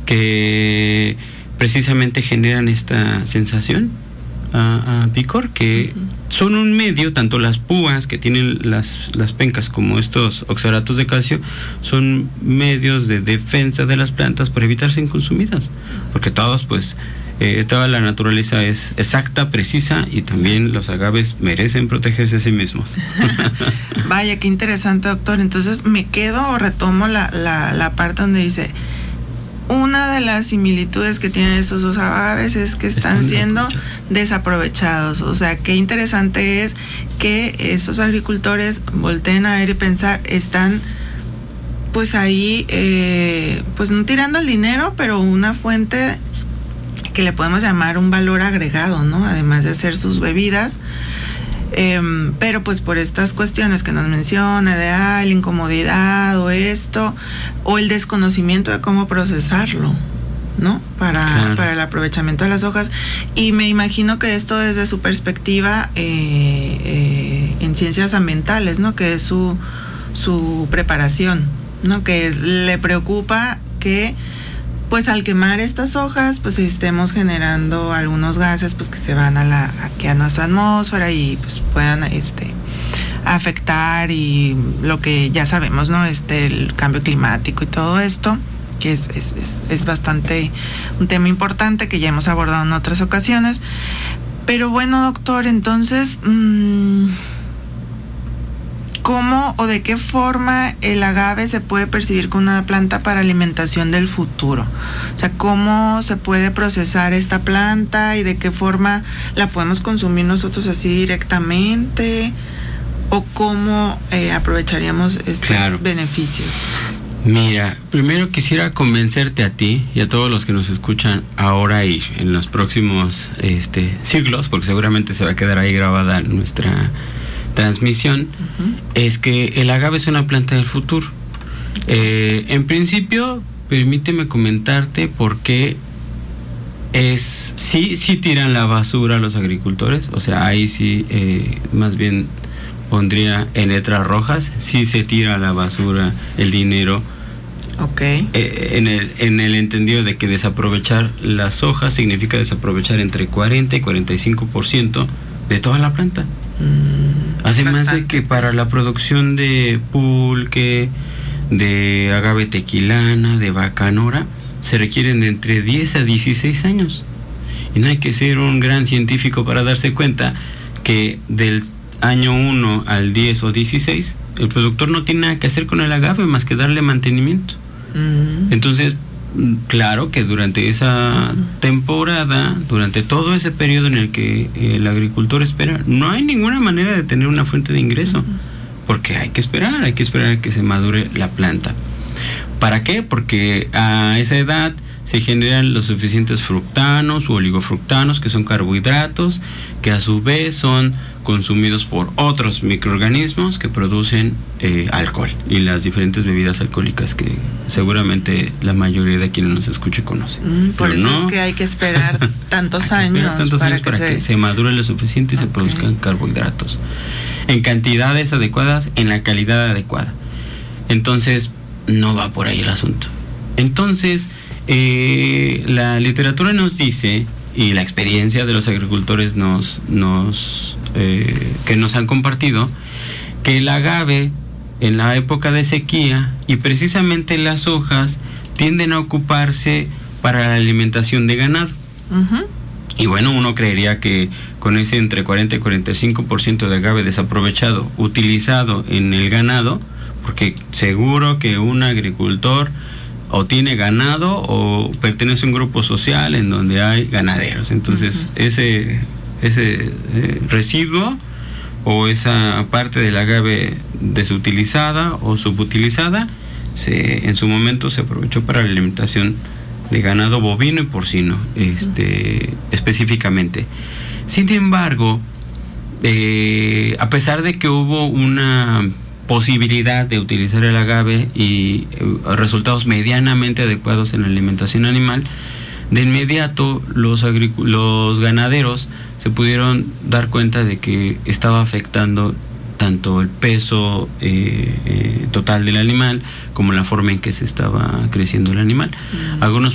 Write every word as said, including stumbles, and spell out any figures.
que precisamente generan esta sensación a, a picor, que uh-huh. son un medio, tanto las púas que tienen las, las pencas como estos oxalatos de calcio, son medios de defensa de las plantas para evitar ser consumidas, porque todos pues eh, toda la naturaleza es exacta, precisa, y también los agaves merecen protegerse a sí mismos. Vaya, qué interesante, doctor. Entonces me quedo o retomo la, la, la parte donde dice: una de las similitudes que tienen estos dos agaves es que están, están siendo desaprovechados. O sea, qué interesante es que estos agricultores volteen a ver y pensar, están pues ahí, eh, pues no tirando el dinero, pero una fuente que le podemos llamar un valor agregado, ¿no? Además de hacer sus bebidas. Eh, pero pues por estas cuestiones que nos menciona de ah, la incomodidad o esto, o el desconocimiento de cómo procesarlo, ¿no? Para, claro. para el aprovechamiento de las hojas. Y me imagino que esto desde su perspectiva eh, eh, en ciencias ambientales, ¿no? Que es su, su preparación, ¿no? Que le preocupa que pues al quemar estas hojas pues estemos generando algunos gases pues que se van a la aquí a nuestra atmósfera y pues puedan este afectar, y lo que ya sabemos, ¿no? Este el cambio climático y todo esto, que es, es, es, es bastante un tema importante que ya hemos abordado en otras ocasiones. Pero bueno, doctor, entonces mmm, ¿cómo o de qué forma el agave se puede percibir como una planta para alimentación del futuro? O sea, ¿cómo se puede procesar esta planta y de qué forma la podemos consumir nosotros así directamente? ¿O cómo eh, aprovecharíamos estos claro. beneficios? Mira, primero quisiera convencerte a ti y a todos los que nos escuchan ahora y en los próximos este, siglos, porque seguramente se va a quedar ahí grabada nuestra transmisión, uh-huh. es que el agave es una planta del futuro. Eh, en principio, permíteme comentarte por qué es, sí, sí tiran la basura los agricultores, o sea, ahí sí, eh, más bien pondría en letras rojas, sí se tira a la basura el dinero. Okay. Eh, en el en el entendido de que desaprovechar las hojas significa desaprovechar entre cuarenta y cuarenta y cinco por ciento de toda la planta. Mm, Además bastante. de que para la producción de pulque, de agave tequilana, de bacanora, se requieren de entre diez a dieciséis años. Y no hay que ser un gran científico para darse cuenta que del año uno al diez o dieciséis, el productor no tiene nada que hacer con el agave más que darle mantenimiento. Mm. Entonces, claro que durante esa temporada, durante todo ese periodo en el que el agricultor espera, no hay ninguna manera de tener una fuente de ingreso, porque hay que esperar, hay que esperar a que se madure la planta. ¿Para qué? Porque a esa edad se generan los suficientes fructanos u oligofructanos, que son carbohidratos, que a su vez son consumidos por otros microorganismos que producen eh, alcohol y las diferentes bebidas alcohólicas que seguramente la mayoría de quienes nos escuche conoce. Mm, por Pero eso no, es que hay que esperar tantos hay que años, esperar tantos para, años que, para se... que se madure lo suficiente y okay. se produzcan carbohidratos en cantidades adecuadas, en la calidad adecuada. Entonces no va por ahí el asunto. Entonces eh, la literatura nos dice, y la experiencia de los agricultores nos nos eh, que nos han compartido, que el agave en la época de sequía y precisamente las hojas tienden a ocuparse para la alimentación de ganado. Uh-huh. Y bueno, uno creería que con ese entre cuarenta y cuarenta y cinco por ciento de agave desaprovechado utilizado en el ganado, porque seguro que un agricultor o tiene ganado o pertenece a un grupo social en donde hay ganaderos. Entonces, uh-huh. ese ese eh, residuo o esa parte del agave desutilizada o subutilizada se, en su momento se aprovechó para la alimentación de ganado bovino y porcino, este, uh-huh. específicamente. Sin embargo, eh, a pesar de que hubo una posibilidad de utilizar el agave y eh, resultados medianamente adecuados en la alimentación animal, de inmediato los agric- los ganaderos se pudieron dar cuenta de que estaba afectando tanto el peso eh, eh, total del animal como la forma en que se estaba creciendo el animal. Mm. Algunos